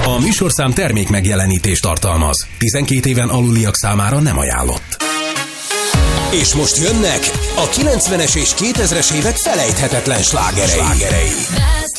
A műsorszám termék megjelenítést tartalmaz. 12 éven aluliak számára nem ajánlott. És most jönnek a 90-es és 2000-es évek felejthetetlen slágerei.